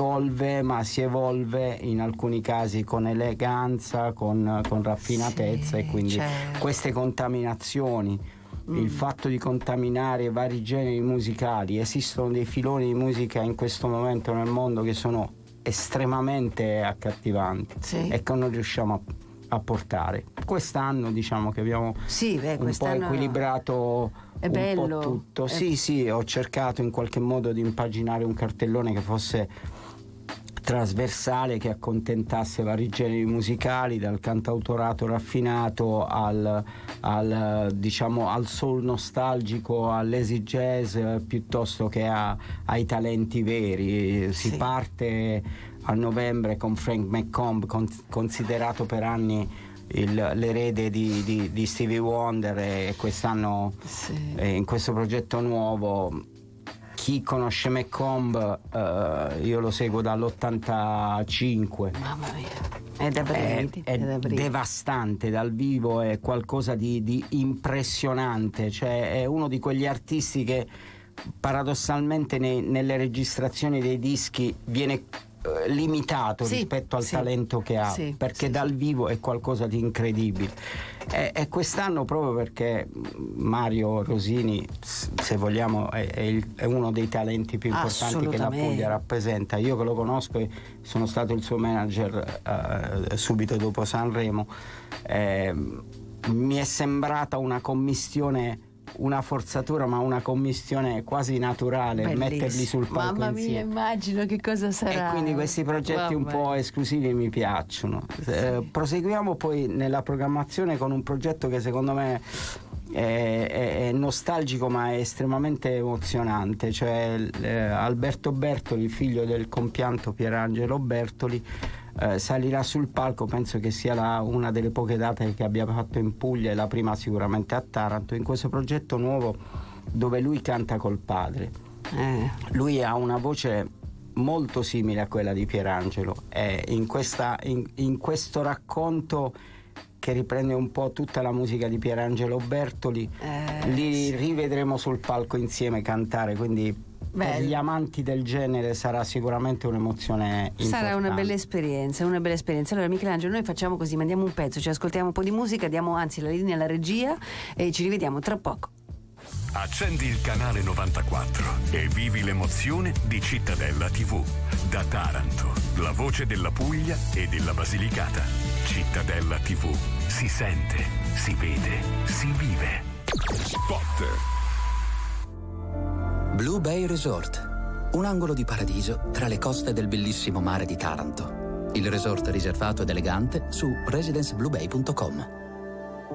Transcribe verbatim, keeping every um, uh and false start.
evolve, ma si evolve in alcuni casi con eleganza, con, con raffinatezza, sì, e quindi certo. queste contaminazioni, mm. il fatto di contaminare vari generi musicali, esistono dei filoni di musica in questo momento nel mondo che sono estremamente accattivanti, sì. e che non riusciamo a a portare. Quest'anno diciamo che abbiamo sì, beh, un po' equilibrato è un bello. po' tutto. È... Sì, sì, ho cercato in qualche modo di impaginare un cartellone che fosse trasversale, che accontentasse vari generi musicali, dal cantautorato raffinato al, al diciamo al soul nostalgico, all'easy jazz, piuttosto che a, ai talenti veri. Si sì. parte a novembre con Frank McComb, con, considerato per anni il, l'erede di, di, di Stevie Wonder, e quest'anno sì. eh, in questo progetto nuovo. Chi conosce McComb, eh, io lo seguo dall'ottantacinque. Mamma mia, è da brividi, è, è, è da devastante dal vivo, è qualcosa di, di impressionante, cioè è uno di quegli artisti che paradossalmente nei, nelle registrazioni dei dischi viene limitato sì, rispetto al sì, talento che ha, sì, perché sì, dal sì. vivo è qualcosa di incredibile. E, e quest'anno, proprio perché Mario Rosini, se vogliamo, è, è, il, è uno dei talenti più importanti che la Puglia rappresenta. Io che lo conosco e sono stato il suo manager uh, subito dopo Sanremo, eh, mi è sembrata una commistione, una forzatura, ma una commistione quasi naturale. Bellissimo. Metterli sul palco mamma insieme. Mia, immagino che cosa sarà. E quindi questi progetti mamma un po' esclusivi mi piacciono. Sì. Eh, proseguiamo poi nella programmazione con un progetto che secondo me è, è, è nostalgico, ma è estremamente emozionante, cioè eh, Alberto Bertoli, figlio del compianto Pierangelo Bertoli, Eh, salirà sul palco. Penso che sia la, una delle poche date che abbia fatto in Puglia, e la prima sicuramente a Taranto, in questo progetto nuovo dove lui canta col padre. Eh, lui ha una voce molto simile a quella di Pierangelo, e in, questa, in, in questo racconto che riprende un po' tutta la musica di Pierangelo Bertoli, eh, li sì. rivedremo sul palco insieme cantare, quindi Bello. Per gli amanti del genere sarà sicuramente un'emozione importante. Sarà una bella esperienza, una bella esperienza. Allora Michelangelo, noi facciamo così, mandiamo un pezzo, ci ascoltiamo un po' di musica, diamo anzi la linea alla regia e ci rivediamo tra poco. Accendi il canale novantaquattro e vivi l'emozione di Cittadella tivù. Da Taranto, la voce della Puglia e della Basilicata. Cittadella tivù. Si sente, si vede, si vive. Spot. Blue Bay Resort, un angolo di paradiso tra le coste del bellissimo mare di Taranto. Il resort riservato ed elegante su residence blue bay punto com.